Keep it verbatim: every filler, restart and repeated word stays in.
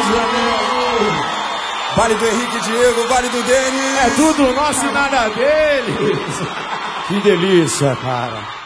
Janeiro. Vale do Henrique Diego, vale do Denis. É tudo nosso e nada deles. Que delícia, cara.